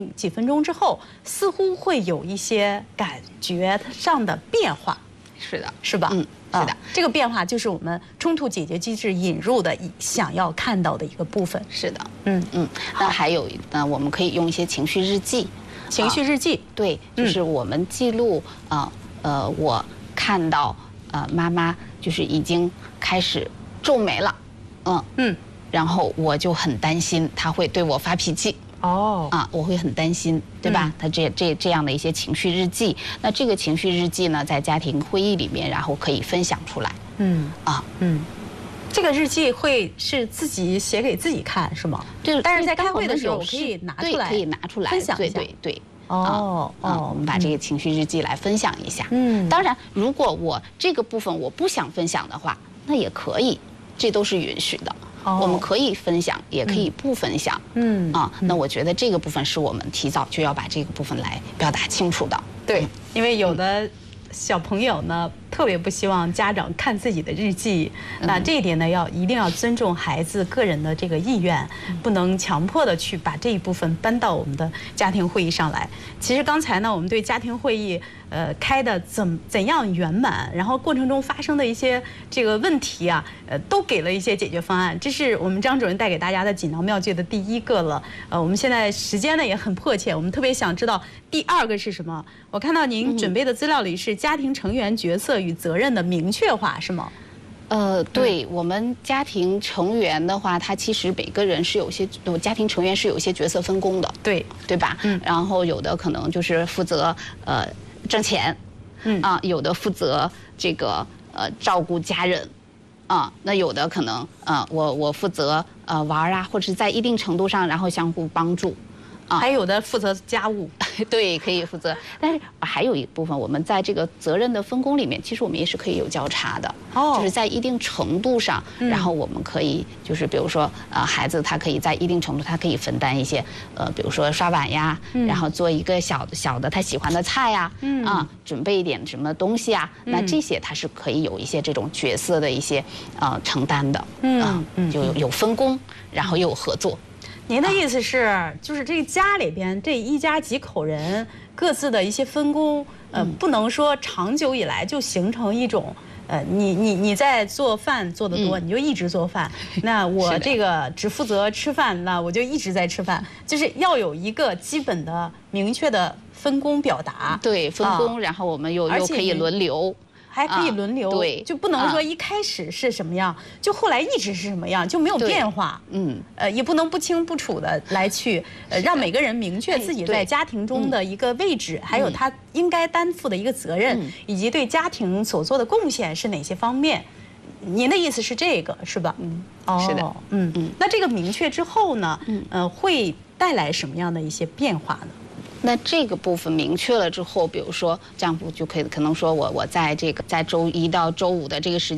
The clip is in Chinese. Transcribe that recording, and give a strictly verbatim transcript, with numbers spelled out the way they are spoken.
几分钟之后，似乎会有一些感觉上的变化， 是的， 是吧？ 嗯，是的、 啊，这个变化就是我们冲突解决机制引入的想要看到的一个部分。 是的， 嗯嗯。那还有呢，我们可以用一些情绪日记。 情绪日记， 啊、对，就是我们记录啊、呃，呃，我看到呃妈妈就是已经开始皱眉了，嗯嗯，然后我就很担心她会对我发脾气。哦，啊，我会很担心，对吧？他这这这样的一些情绪日记，那这个情绪日记呢，在家庭会议里面，然后可以分享出来。嗯，啊，嗯， 这个日记会是自己写给自己看，是吗？ 对。 但是在开会的时候，我可以拿出来， 可以拿出来分享一下。 对对对。 哦哦，我们把这个情绪日记来分享一下。嗯，当然，如果我这个部分我不想分享的话，那也可以，这都是允许的。我们可以分享，也可以不分享。嗯啊，那我觉得这个部分是我们提早就要把这个部分来表达清楚的。 对，因为有的小朋友呢，特别不希望家长看自己的日记，那这一点呢，要一定要尊重孩子个人的这个意愿，不能强迫的去把这一部分搬到我们的家庭会议上来。其实刚才呢，我们对家庭会议呃开的怎怎样圆满，然后过程中发生的一些这个问题啊，呃，都给了一些解决方案。这是我们张主任带给大家的锦囊妙计的第一个了。呃，我们现在时间呢也很迫切，我们特别想知道第二个是什么。我看到您准备的资料里是家庭成员角色与责任的明确化，是吗？ 呃，对，我们家庭成员的话，他其实每个人是有些，家庭成员是有一些角色分工的， 对对吧？嗯，然后有的可能就是负责呃挣钱，嗯啊，有的负责这个呃照顾家人，啊，那有的可能呃我我负责呃玩啊，或者是在一定程度上，然后相互帮助。 还有的负责家务， 对，可以负责。但是还有一部分，我们在这个责任的分工里面，其实我们也是可以有交叉的。哦，就是在一定程度上，然后我们可以就是比如说，呃，孩子他可以在一定程度，他可以分担一些，呃，比如说刷碗呀，然后做一个小的小的他喜欢的菜呀，嗯啊，准备一点什么东西啊，那这些他是可以有一些这种角色的一些呃承担的。嗯嗯，就有有分工，然后又有合作。 您的意思是，就是这个家里边这一家几口人各自的一些分工，呃，不能说长久以来就形成一种，呃，你你你在做饭做得多，你就一直做饭，那我这个只负责吃饭，那我就一直在吃饭，就是要有一个基本的明确的分工表达。 对，分工，然后我们又又可以轮流。 还可以轮流，对，就不能说一开始是什么样，就后来一直是什么样，就没有变化。嗯，呃，也不能不清不楚的来去，呃，让每个人明确自己在家庭中的一个位置，还有他应该担负的一个责任，以及对家庭所做的贡献是哪些方面。您的意思是这个是吧？ 嗯，哦，是的， 嗯嗯。那这个明确之后呢，呃，会带来什么样的一些变化呢？ 那这个部分明确了之后，比如说丈夫就可以可能说我我在这个在周一到周五的这个时间。